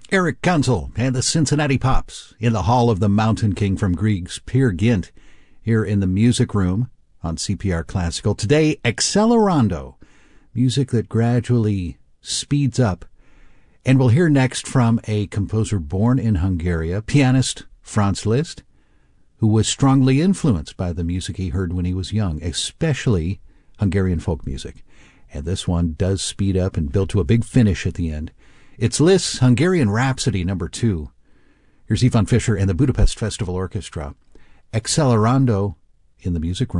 Eric Gunzel and the Cincinnati Pops in the Hall of the Mountain King from Grieg's Peer Gynt here in the Music Room on CPR Classical. Today, Accelerando, music that gradually speeds up. And we'll hear next from a composer born in Hungary, pianist Franz Liszt, who was strongly influenced by the music he heard when he was young, especially Hungarian folk music. And this one does speed up and build to a big finish at the end. It's Liszt's Hungarian Rhapsody No. 2. Here's Ivan Fischer and the Budapest Festival Orchestra. Accelerando in the Music Room.